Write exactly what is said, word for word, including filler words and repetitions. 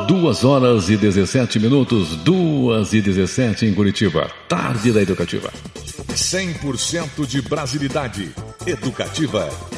duas horas e dezessete minutos, duas e dezessete em Curitiba. Tarde da Educativa. cem por cento de brasilidade. Educativa